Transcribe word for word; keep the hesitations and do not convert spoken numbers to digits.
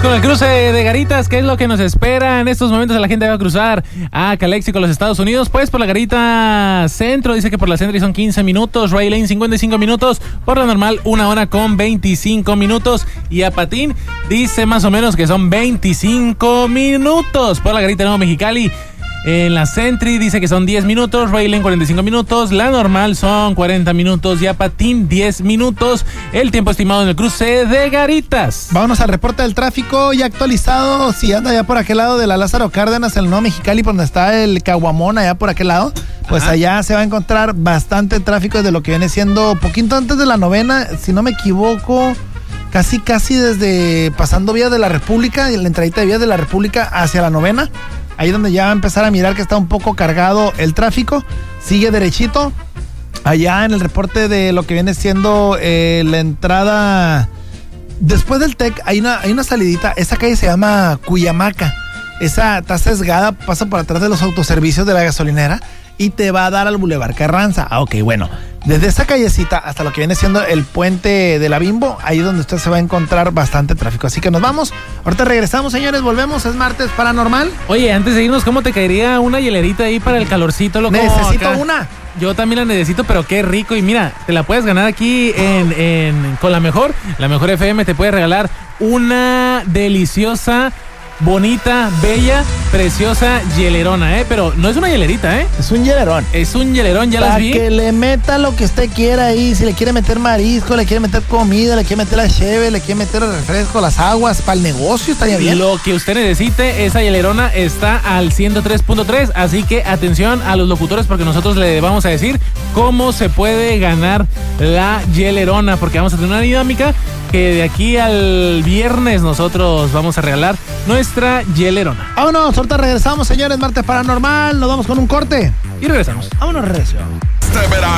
con el cruce de Garitas. ¿Qué es lo que nos espera en estos momentos? La gente va a cruzar a Calexico, los Estados Unidos. Pues por la Garita Centro, dice que por la Centro son quince minutos. Ray Lane cincuenta y cinco minutos. Por la normal, una hora con veinticinco minutos. Y a Patín dice más o menos que son veinticinco minutos. Por la Garita Nuevo Mexicali, en la Sentry dice que son diez minutos, Ray Lane cuarenta y cinco minutos, la normal son cuarenta minutos y a Patín diez minutos. El tiempo estimado en el cruce de Garitas. Vámonos al reporte del tráfico ya actualizado. Si anda allá por aquel lado de la Lázaro Cárdenas, el Nuevo Mexicali, por donde está el Caguamón, allá por aquel lado, pues Ajá. allá se va a encontrar bastante tráfico desde lo que viene siendo poquito antes de la novena, si no me equivoco, casi casi desde pasando Vías de la República, la entradita de Vías de la República hacia la novena. Ahí donde ya va a empezar a mirar que está un poco cargado el tráfico. Sigue derechito. Allá en el reporte de lo que viene siendo eh, la entrada. Después del TEC hay una, hay una salidita. Esa calle se llama Cuyamaca. Esa está sesgada, pasa por atrás de los autoservicios de la gasolinera y te va a dar al Boulevard Carranza. Ah, ok, bueno. Desde esa callecita hasta lo que viene siendo el puente de la Bimbo, ahí es donde usted se va a encontrar bastante tráfico. Así que nos vamos. Ahorita regresamos, señores, volvemos. Es martes paranormal. Oye, antes de irnos, ¿cómo te caería una hielerita ahí para el calorcito, loco? Necesito acá? una. Yo también la necesito, pero qué rico. Y mira, te la puedes ganar aquí en, en con la mejor. La mejor F M te puede regalar una deliciosa, bonita, bella, preciosa hielerona, ¿eh? Pero no es una hielerita, ¿eh? Es un hielerón. Es un hielerón, ya Para las vi. que le meta lo que usted quiera ahí. Si le quiere meter marisco, le quiere meter comida, le quiere meter la cheve, le quiere meter el refresco, las aguas, para el negocio estaría bien. Lo que usted necesite, esa hielerona está al ciento tres punto tres, así que atención a los locutores porque nosotros le vamos a decir cómo se puede ganar la hielerona, porque vamos a tener una dinámica que de aquí al viernes nosotros vamos a regalar nuestra hielerona. Vámonos, ahorita regresamos, señores, martes paranormal, nos vamos con un corte y regresamos. Vámonos, regresamos.